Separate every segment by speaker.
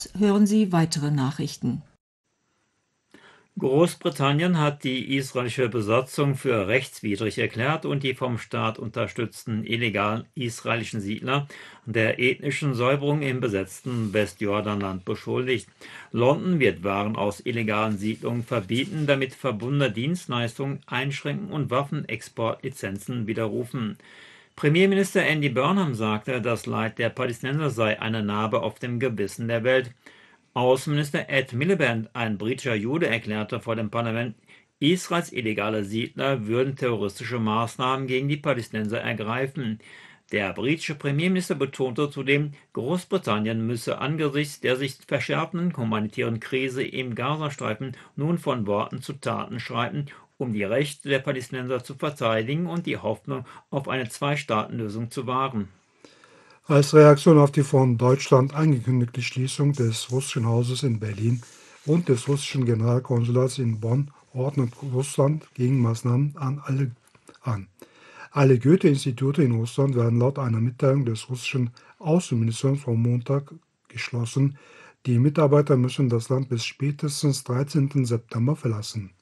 Speaker 1: Hören Sie weitere Nachrichten.
Speaker 2: Großbritannien hat die israelische Besatzung für rechtswidrig erklärt und die vom Staat unterstützten illegalen israelischen Siedler der ethnischen Säuberung im besetzten Westjordanland beschuldigt. London wird Waren aus illegalen Siedlungen verbieten, damit verbundene Dienstleistungen einschränken und Waffenexportlizenzen widerrufen. Premierminister Andy Burnham sagte, das Leid der Palästinenser sei eine Narbe auf dem Gewissen der Welt. Außenminister Ed Miliband, ein britischer Jude, erklärte vor dem Parlament, Israels illegale Siedler würden terroristische Maßnahmen gegen die Palästinenser ergreifen. Der britische Premierminister betonte zudem, Großbritannien müsse angesichts der sich verschärfenden humanitären Krise im Gazastreifen nun von Worten zu Taten schreiten, um die Rechte der Palästinenser zu verteidigen und die Hoffnung auf eine Zwei-Staaten-Lösung zu wahren.
Speaker 3: Als Reaktion auf die von Deutschland angekündigte Schließung des Russischen Hauses in Berlin und des russischen Generalkonsulats in Bonn ordnet Russland Gegenmaßnahmen an. Alle Goethe-Institute in Russland werden laut einer Mitteilung des russischen Außenministeriums vom Montag geschlossen. Die Mitarbeiter müssen das Land bis spätestens 13. September verlassen.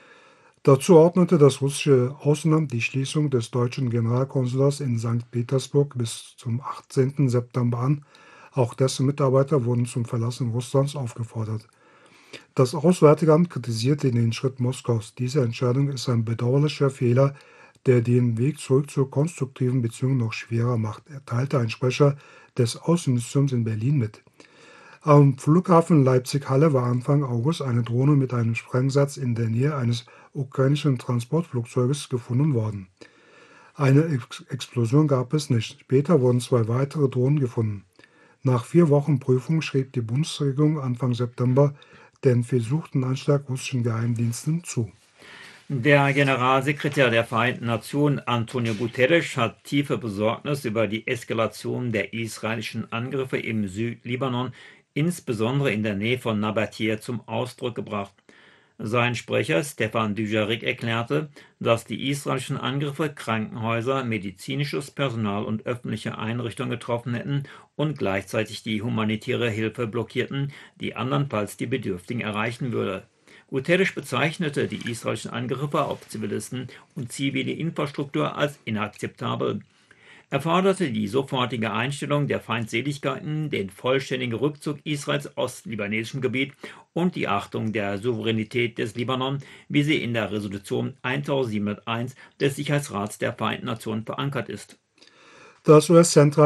Speaker 3: Dazu ordnete das russische Außenamt die Schließung des deutschen Generalkonsulats in Sankt Petersburg bis zum 18. September an. Auch dessen Mitarbeiter wurden zum Verlassen Russlands aufgefordert. Das Auswärtige Amt kritisierte den Schritt Moskaus. Diese Entscheidung ist ein bedauerlicher Fehler, der den Weg zurück zu konstruktiven Beziehungen noch schwerer macht, teilte ein Sprecher des Außenministeriums in Berlin mit. Am Flughafen Leipzig-Halle war Anfang August eine Drohne mit einem Sprengsatz in der Nähe eines ukrainischen Transportflugzeuges gefunden worden. Eine Explosion gab es nicht. Später wurden 2 weitere Drohnen gefunden. Nach 4 Wochen Prüfung schrieb die Bundesregierung Anfang September den versuchten Anschlag russischen Geheimdiensten zu.
Speaker 2: Der Generalsekretär der Vereinten Nationen, Antonio Guterres, hat tiefe Besorgnis über die Eskalation der israelischen Angriffe im Südlibanon, insbesondere in der Nähe von Nabatäa, zum Ausdruck gebracht. Sein Sprecher Stefan Dujarric erklärte, dass die israelischen Angriffe Krankenhäuser, medizinisches Personal und öffentliche Einrichtungen getroffen hätten und gleichzeitig die humanitäre Hilfe blockierten, die andernfalls die Bedürftigen erreichen würde. Guterres bezeichnete die israelischen Angriffe auf Zivilisten und zivile Infrastruktur als inakzeptabel. Er forderte die sofortige Einstellung der Feindseligkeiten, den vollständigen Rückzug Israels aus libanesischem Gebiet und die Achtung der Souveränität des Libanon, wie sie in der Resolution 1701 des Sicherheitsrats der Vereinten Nationen verankert ist.
Speaker 3: Das US-Zentrale